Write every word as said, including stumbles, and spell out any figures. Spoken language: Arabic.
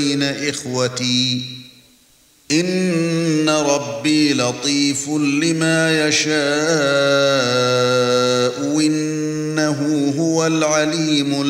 بين إخوتي إن ربي لطيف لما يشاء إنه هو العليم